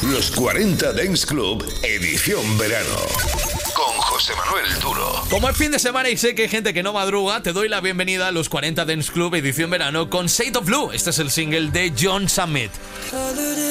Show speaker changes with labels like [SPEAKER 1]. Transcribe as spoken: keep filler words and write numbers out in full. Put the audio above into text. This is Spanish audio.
[SPEAKER 1] Los cuarenta Dance Club, edición verano. Con José Manuel Duro.
[SPEAKER 2] Como es fin de semana y sé que hay gente que no madruga, te doy la bienvenida a los cuarenta Dance Club, edición verano, con Shade of Blue. Este es el single de John Summit.